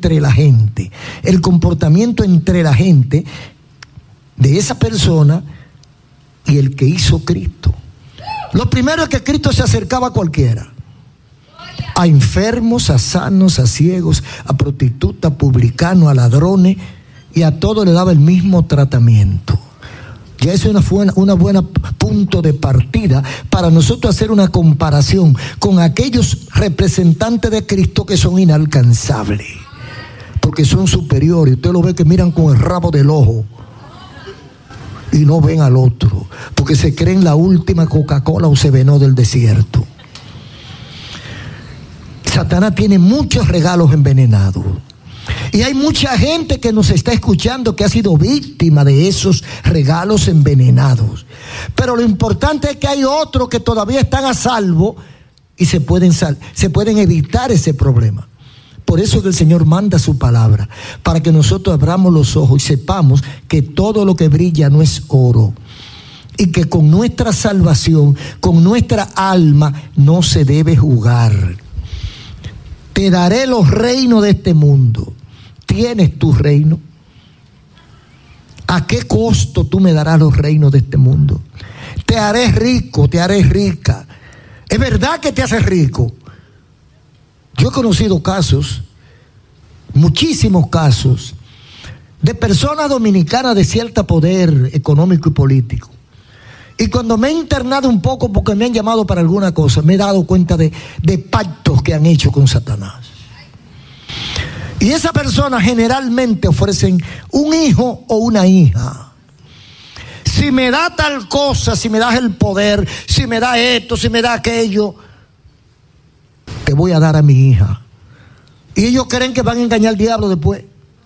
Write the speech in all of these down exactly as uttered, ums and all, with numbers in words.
entre la gente, el comportamiento entre la gente de esa persona y el que hizo Cristo. Lo primero es que Cristo se acercaba a cualquiera, a enfermos, a sanos, a ciegos, a prostitutas, a publicanos, a ladrones, y a todos le daba el mismo tratamiento. Ya eso es una buena, una buena punto de partida para nosotros hacer una comparación con aquellos representantes de Cristo que son inalcanzables, porque son superiores. Usted lo ve que miran con el rabo del ojo y no ven al otro, porque se creen la última Coca-Cola o Sevenó del desierto. Satanás tiene muchos regalos envenenados. Y hay mucha gente que nos está escuchando que ha sido víctima de esos regalos envenenados. Pero lo importante es que hay otros que todavía están a salvo y se pueden, sal- se pueden evitar ese problema. Por eso que el Señor manda su palabra, para que nosotros abramos los ojos y sepamos que todo lo que brilla no es oro. Y que con nuestra salvación, con nuestra alma, no se debe jugar. Te daré los reinos de este mundo. ¿Tienes tu reino? ¿A qué costo tú me darás los reinos de este mundo? Te haré rico, te haré rica. ¿Es verdad que te haces rico? Yo he conocido casos, muchísimos casos, de personas dominicanas de cierto poder económico y político. Y cuando me he internado un poco porque me han llamado para alguna cosa, me he dado cuenta de, de pactos que han hecho con Satanás. Y esas personas generalmente ofrecen un hijo o una hija. Si me da tal cosa, si me das el poder, si me da esto, si me da aquello, te voy a dar a mi hija. Y ellos creen que van a engañar al diablo después.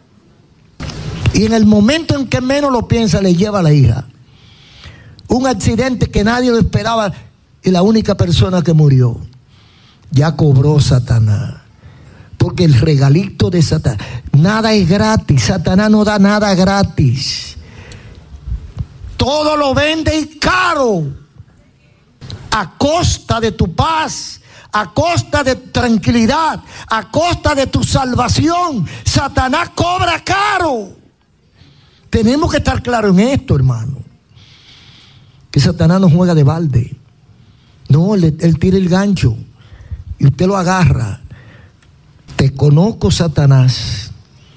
Y en el momento en que menos lo piensa, le lleva a la hija. Un accidente que nadie lo esperaba y la única persona que murió. Ya cobró Satanás. Porque el regalito de Satanás, nada es gratis. Satanás no da nada gratis. Todo lo vende y caro. A costa de tu paz, a costa de tu tranquilidad, a costa de tu salvación. Satanás cobra caro. Tenemos que estar claros en esto, hermano. Que Satanás no juega de balde. No, él, él tira el gancho y usted lo agarra. Te conozco, Satanás.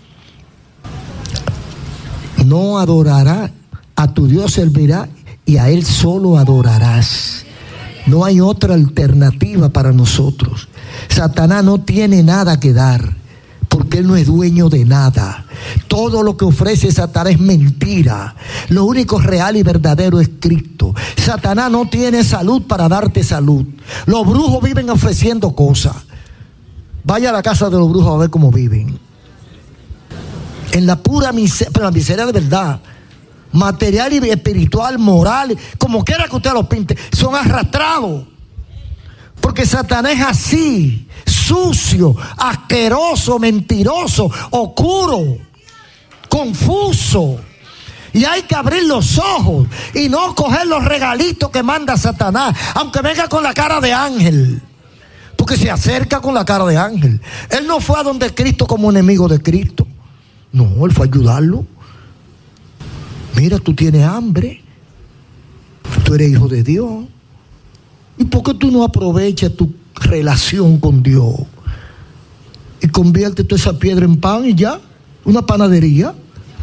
No adorará, a tu Dios servirá y a Él solo adorarás. No hay otra alternativa para nosotros. Satanás no tiene nada que dar, porque Él no es dueño de nada. Todo lo que ofrece Satanás es mentira. Lo único real y verdadero es Cristo. Satanás no tiene salud para darte salud. Los brujos viven ofreciendo cosas. Vaya a la casa de los brujos a ver cómo viven. En la pura miseria, pero la miseria de verdad, material y espiritual, moral, como quiera que usted lo pinte, son arrastrados. Porque Satanás es así, sucio, asqueroso, mentiroso, oscuro, confuso. Y hay que abrir los ojos y no coger los regalitos que manda Satanás, aunque venga con la cara de ángel. Porque se acerca con la cara de ángel. Él no fue a donde Cristo como enemigo de Cristo. No, él fue a ayudarlo. Mira, tú tienes hambre. Tú eres hijo de Dios. ¿Y por qué tú no aprovechas tu relación con Dios? Y convierte toda esa piedra en pan y ya. Una panadería.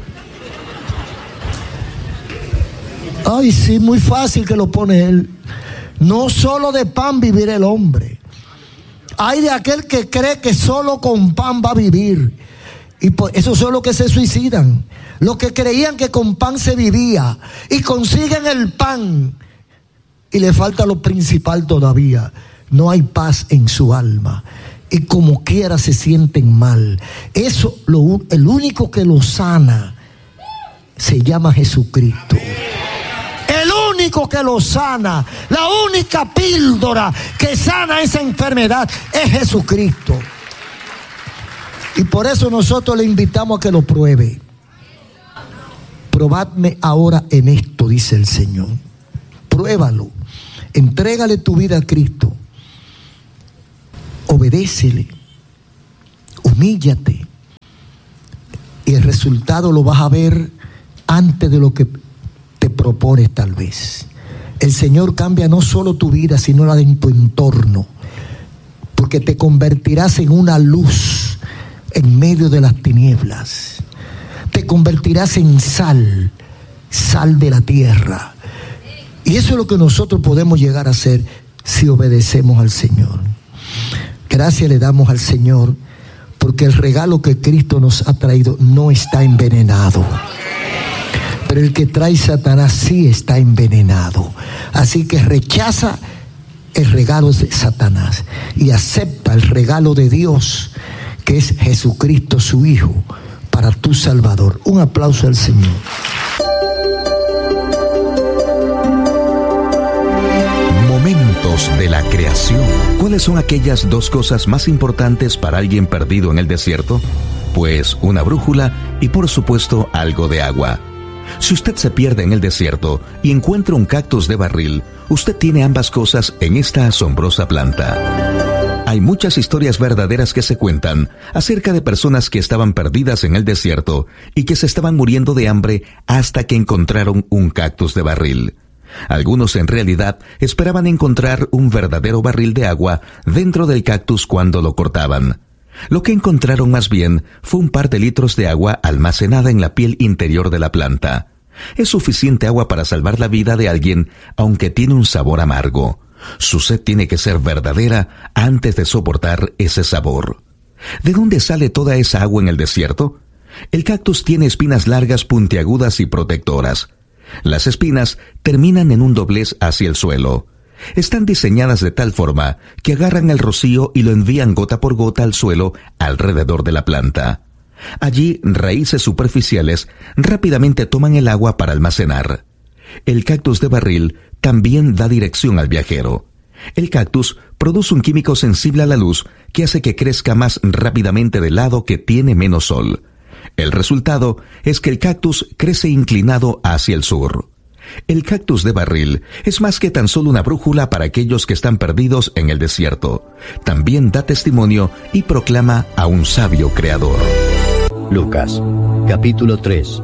Ay, sí, muy fácil que lo pone él. No solo de pan vivirá el hombre. Hay de aquel que cree que solo con pan va a vivir. Y pues esos son los que se suicidan. Los que creían que con pan se vivía. Y consiguen el pan. Y le falta lo principal todavía. No hay paz en su alma. Y como quiera se sienten mal. Eso, lo, el único que lo sana se llama Jesucristo. El único que lo sana, la única píldora que sana esa enfermedad es Jesucristo. Y por eso nosotros le invitamos a que lo pruebe. Probadme ahora en esto, dice el Señor. Pruébalo. Entrégale tu vida a Cristo. Obedécele. Humíllate. resultado lo vas a ver antes de lo que te propones tal vez. El Señor cambia no solo tu vida, sino la de tu entorno, porque te convertirás en una luz en medio de las tinieblas. Te convertirás en sal, sal de la tierra. Y eso es lo que nosotros podemos llegar a hacer si obedecemos al Señor. Gracias le damos al Señor, porque el regalo que Cristo nos ha traído no está envenenado. Pero el que trae Satanás sí está envenenado. Así que rechaza el regalo de Satanás y acepta el regalo de Dios, que es Jesucristo su Hijo, para tu Salvador. Un aplauso al Señor. Momentos de la creación. ¿Cuáles son aquellas dos cosas más importantes para alguien perdido en el desierto? Pues una brújula y, por supuesto, algo de agua. Si usted se pierde en el desierto y encuentra un cactus de barril, usted tiene ambas cosas en esta asombrosa planta. Hay muchas historias verdaderas que se cuentan acerca de personas que estaban perdidas en el desierto y que se estaban muriendo de hambre hasta que encontraron un cactus de barril. Algunos en realidad esperaban encontrar un verdadero barril de agua dentro del cactus cuando lo cortaban. Lo que encontraron más bien fue un par de litros de agua almacenada en la piel interior de la planta. Es suficiente agua para salvar la vida de alguien, aunque tiene un sabor amargo. Su sed tiene que ser verdadera antes de soportar ese sabor. ¿De dónde sale toda esa agua en el desierto? El cactus tiene espinas largas, puntiagudas y protectoras. Las espinas terminan en un doblez hacia el suelo. Están diseñadas de tal forma que agarran el rocío y lo envían gota por gota al suelo alrededor de la planta. Allí, raíces superficiales rápidamente toman el agua para almacenar. El cactus de barril también da dirección al viajero. El cactus produce un químico sensible a la luz que hace que crezca más rápidamente del lado que tiene menos sol. El resultado es que el cactus crece inclinado hacia el sur. El cactus de barril es más que tan solo una brújula para aquellos que están perdidos en el desierto. También da testimonio y proclama a un sabio creador. Lucas, capítulo tres.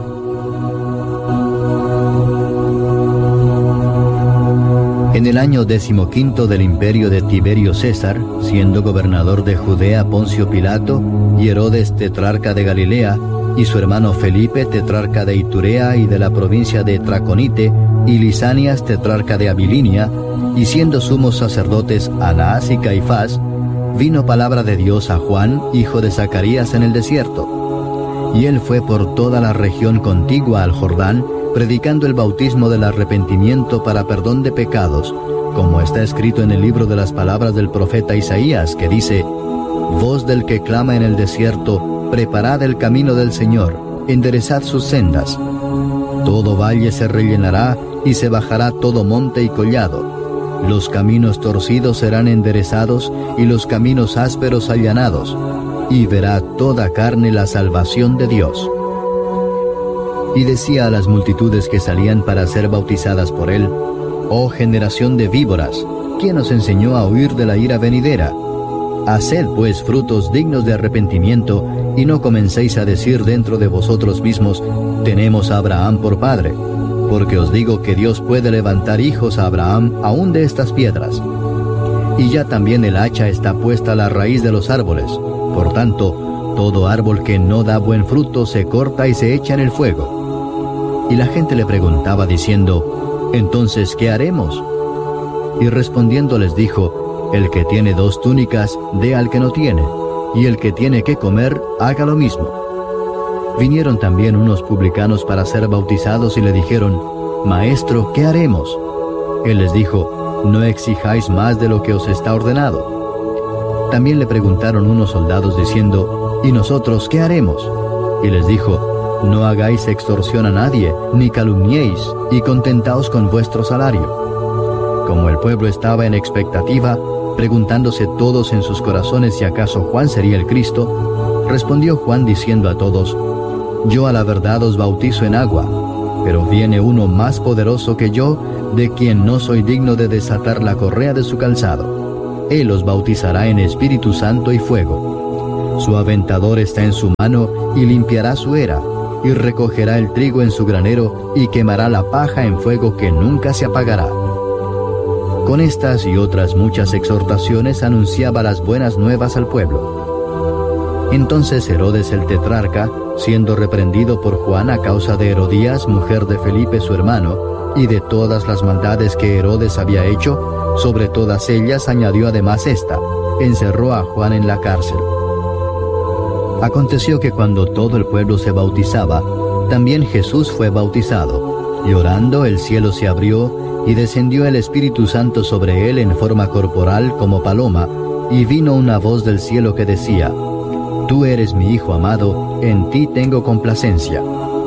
En el año decimoquinto del imperio de Tiberio César, siendo gobernador de Judea Poncio Pilato, y Herodes tetrarca de Galilea, y su hermano Felipe tetrarca de Iturea y de la provincia de Traconite, y Lisanias tetrarca de Abilinia, y siendo sumos sacerdotes Anás y Caifás, vino palabra de Dios a Juan, hijo de Zacarías, en el desierto. Y él fue por toda la región contigua al Jordán, predicando el bautismo del arrepentimiento para perdón de pecados, como está escrito en el libro de las palabras del profeta Isaías, que dice: Voz del que clama en el desierto, preparad el camino del Señor, enderezad sus sendas. Todo valle se rellenará y se bajará todo monte y collado. Los caminos torcidos serán enderezados y los caminos ásperos allanados, y verá toda carne la salvación de Dios. Y decía a las multitudes que salían para ser bautizadas por él: Oh generación de víboras, ¿quién os enseñó a huir de la ira venidera? Haced pues frutos dignos de arrepentimiento, y no comencéis a decir dentro de vosotros mismos: tenemos a Abraham por padre, porque os digo que Dios puede levantar hijos a Abraham aún de estas piedras. Y ya también el hacha está puesta a la raíz de los árboles. Por tanto, todo árbol que no da buen fruto se corta y se echa en el fuego. Y la gente le preguntaba diciendo: ¿entonces qué haremos? Y respondiendo les dijo: el que tiene dos túnicas, dé al que no tiene, y el que tiene que comer, haga lo mismo. Vinieron también unos publicanos para ser bautizados y le dijeron: Maestro, ¿qué haremos? Él les dijo: no exijáis más de lo que os está ordenado. También le preguntaron unos soldados diciendo: ¿y nosotros qué haremos? Y les dijo: no hagáis extorsión a nadie, ni calumniéis, y contentaos con vuestro salario. Como el pueblo estaba en expectativa, preguntándose todos en sus corazones si acaso Juan sería el Cristo, respondió Juan diciendo a todos: yo a la verdad os bautizo en agua, pero viene uno más poderoso que yo, de quien no soy digno de desatar la correa de su calzado. Él os bautizará en Espíritu Santo y fuego. Su aventador está en su mano y limpiará su era, y recogerá el trigo en su granero y quemará la paja en fuego que nunca se apagará. Con estas y otras muchas exhortaciones anunciaba las buenas nuevas al pueblo. Entonces Herodes el tetrarca, siendo reprendido por Juan a causa de Herodías, mujer de Felipe su hermano, y de todas las maldades que Herodes había hecho, sobre todas ellas añadió además esta: encerró a Juan en la cárcel. Aconteció que cuando todo el pueblo se bautizaba, también Jesús fue bautizado, y orando el cielo se abrió, y descendió el Espíritu Santo sobre él en forma corporal como paloma, y vino una voz del cielo que decía: Tú eres mi Hijo amado, en ti tengo complacencia.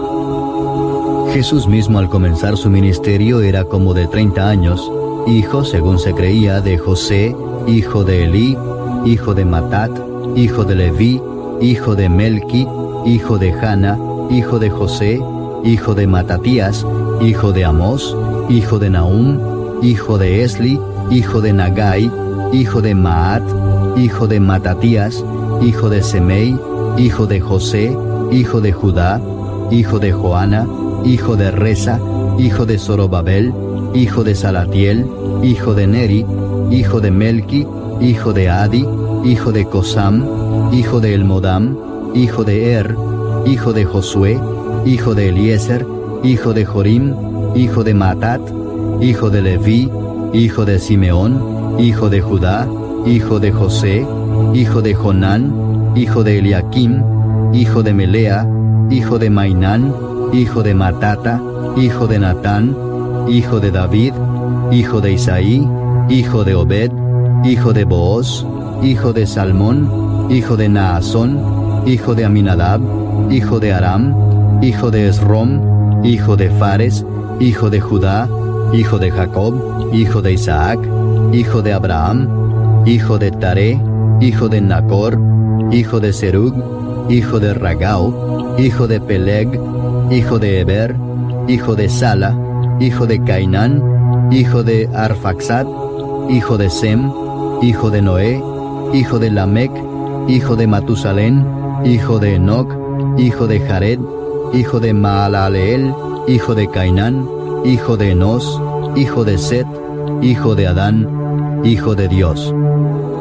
Jesús mismo al comenzar su ministerio era como de treinta años, hijo, según se creía, de José, hijo de Elí, hijo de Matat, hijo de Leví, hijo de Melqui, hijo de Jana, hijo de José, hijo de Matatías, hijo de Amós, hijo de Nahum, hijo de Esli, hijo de Nagai, hijo de Maat, hijo de Matatías, hijo de Semei, hijo de José, hijo de Judá, hijo de Joana, hijo de Resa, hijo de Zorobabel, hijo de Salatiel, hijo de Neri, hijo de Melqui, hijo de Adi, hijo de Cosam, hijo de Elmodam, hijo de Er, hijo de Josué, hijo de Eliezer, hijo de Jorim, hijo de Matat, hijo de Leví, hijo de Simeón, hijo de Judá, hijo de José, hijo de Jonán, hijo de Eliakim, hijo de Melea, hijo de Mainán, hijo de Matata, hijo de Natán, hijo de David, hijo de Isaí, hijo de Obed, hijo de Booz, hijo de Salmón, hijo de Naasón, hijo de Aminadab, hijo de Aram, hijo de Esrom, hijo de Fares, hijo de Judá, hijo de Jacob, hijo de Isaac, hijo de Abraham, hijo de Taré, hijo de Nacor, hijo de Serug, hijo de Ragau, hijo de Peleg, hijo de Eber, hijo de Sala, hijo de Cainán, hijo de Arfaxad, hijo de Sem, hijo de Noé, hijo de Lamec, hijo de Matusalén, hijo de Enoc, hijo de Jared, hijo de Maalaleel, hijo de Cainán, hijo de Enos, hijo de Set, hijo de Adán, hijo de Dios.